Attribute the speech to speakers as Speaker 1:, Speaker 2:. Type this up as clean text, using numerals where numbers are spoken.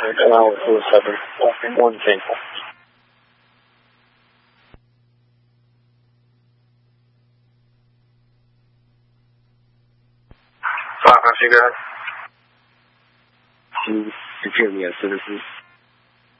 Speaker 1: Allow 47 1 cancel.
Speaker 2: Foxtrot, go ahead.
Speaker 3: Can you hear me as citizens?